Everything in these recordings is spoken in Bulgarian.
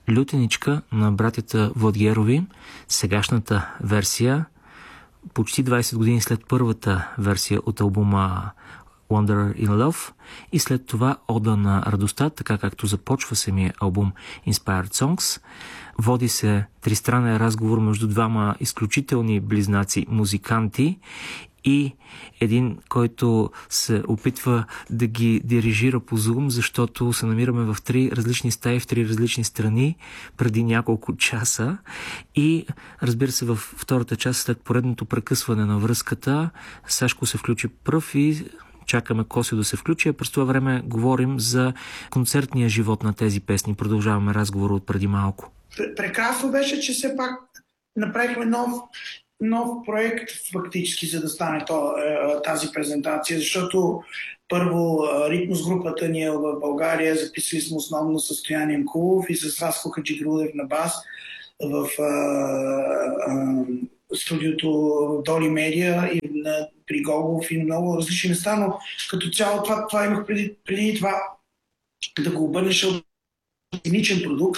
Лютеничка на братята Владгерови, сегашната версия, почти 20 години след първата версия от албума Wanderer in Love, и след това Ода на радостта, така както започва самия албум Inspired Songs. Води се тристранен разговор между двама изключителни близнаци музиканти и един, който се опитва да ги дирижира по Zoom, защото се намираме в 3 различни стаи, в 3 различни страни преди няколко часа. И разбира се, във втората част, след поредното прекъсване на връзката, Сашко се включи пръв и чакаме Косио да се включи, а през това време говорим за концертния живот на тези песни. Продължаваме разговора от преди малко. Прекрасно беше, че все пак направихме нов проект фактически, за да стане тази презентация, защото първо Ритмус групата ни е в България, записали сме основно Състояние Мкулов и с Васко Хаджигрудев на бас в студиото Доли Медиа и при Гогов и на много различни места, но като цяло това имах преди това да го обърнеш от единичен продукт,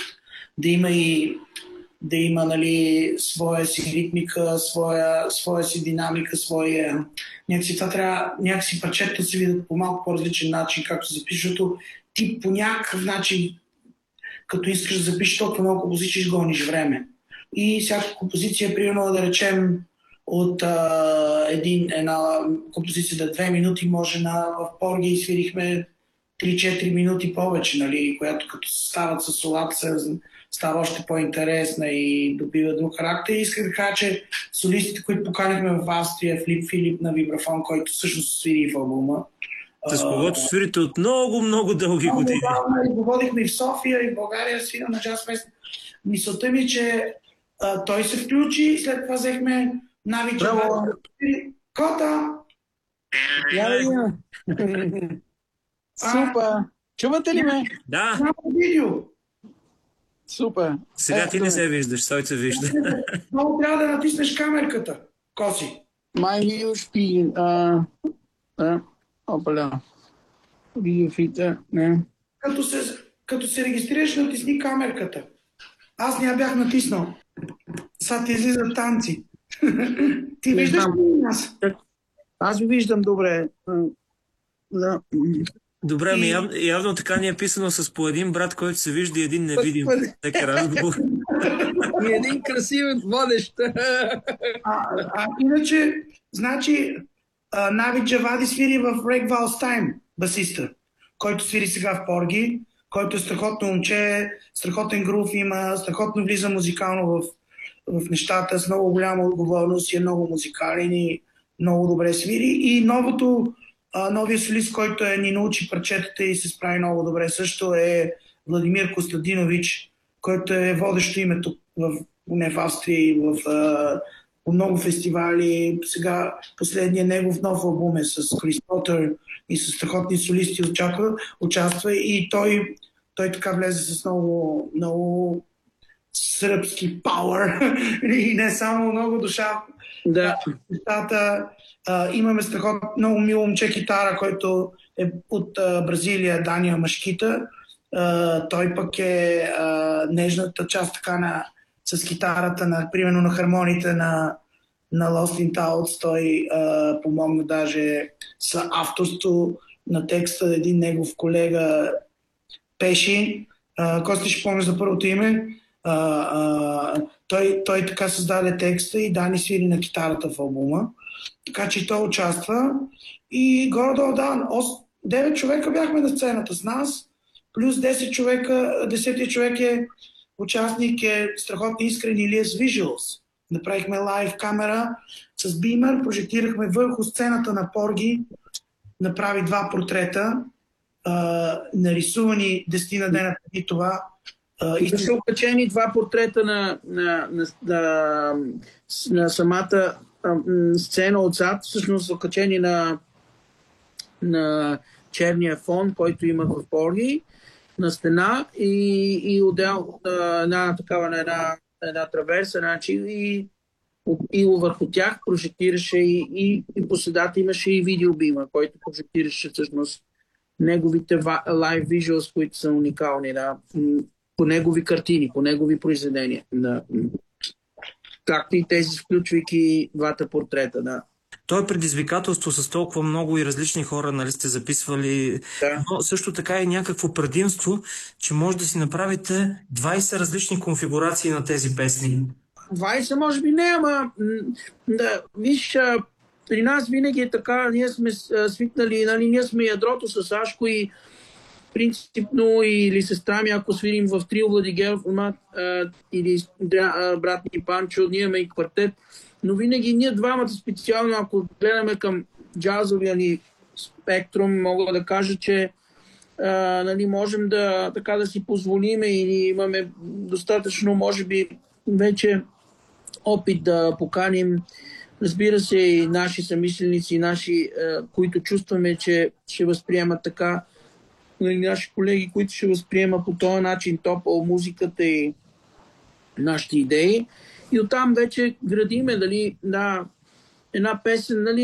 да има нали, своя си ритмика, своя си динамика, някакси това трябва, някакси парчета се видят по малко по-различен начин, както се запише, защото ти по някакъв начин, като искаш да запишеш толкова много композиции, гониш време. И всяка композиция, примерно да речем от една композиция да 2 минути, може в Порги свирихме 3-4 минути повече, нали, която като стават с солата става още по-интересна и добива друг характер. И исках да кажа, че солистите, които поканихме в Австрия, Филип на вибрафон, който всъщност свири в албума. С когото свирите от много дълги години. Да, го водихме и в София, и в България, свира на Jazz Fest. Мисълта ми, че той се включи, след това взехме Нави Джавади. Кота! Супер! Чувате ли ме? Да! Видео! Супер! Сега ти не се виждаш, той се вижда. Много трябва да натиснеш камерката, Коси. Май видео шпиген. Опаля. Видеофита, не. Като се регистрираш, натисни камерката. Аз не я бях натиснал. Сега ти излизат танци. Ти виждаш ли нас? Аз ви виждам добре. Да. Добре, явно така ни е писано с по един брат, който се вижда и един невидим. Така разговор. И един красивен водещ. Иначе, значи, Нави Джавади свири в Breakvals Time, басиста, който свири сега в Порги, който е страхотно момче, страхотен грув има, страхотно влиза музикално в нещата, с много голяма отговорност и е много музикален и много добре свири. И новия солист, който ни научи парчетата и се справи много добре също, е Владимир Костадинович, който е водещо името не в Австрия и по много фестивали. Сега последният негов нов албум е с Крис Потър и с страхотни солисти участва и той така влезе с много сръбски пауър и не само много душа. Да. Имаме страхотно много мило момче китара, който е от Бразилия, Дания Машкита. Той пък е нежната част така с китарата, примерно на хармоните на Lost in Touts. Той помогна даже с авторство на текста един негов колега Пеши. Кости ще помня за първото име. Той така създаде текста и Дани свири на китарата в албума. Така че той участва. И горе-долу, 9 човека бяхме на сцената с нас, плюс 10 човека, 10 човек е участник, е страхотно искрен Илия с Visuals. Направихме лайв камера с бимер, прожектирахме върху сцената на Порги, направи 2 портрета, нарисувани 10 на дена преди това. И са окачени 2 портрета на самата сцена отзад, всъщност окачени на черния фон, който има в Порги, на стена и отдел на една траверса, и върху тях прожектираше и по средата имаше и видеобима, който прожектираше всъщност неговите live visuals, които са уникални. Да. по негови картини, по негови произведения. Да. Както и тези, включвайки двата портрета. Да. То е предизвикателство с толкова много и различни хора, нали сте записвали, Да. но също така и някакво предимство, че може да си направите 20 различни конфигурации на тези песни. 20 може би не, ама да, виж, при нас винаги е така, ние сме свикнали, нали, ние сме ядрото с Ашко и принципно или сестра ми, ако свирим в трио Владигеров формат или брат ми Панчо, ние имаме и квартет, но винаги ние двамата специално, ако гледаме към джазовия ни спектрум, мога да кажа, че нали, можем да си позволиме или имаме достатъчно, може би, вече опит да поканим, разбира се, и наши съмишленици, наши, които чувстваме, че ще възприемат така, наши колеги, които ще възприемат по този начин топъл музиката и нашите идеи. И оттам вече градиме дали, една песен, нали,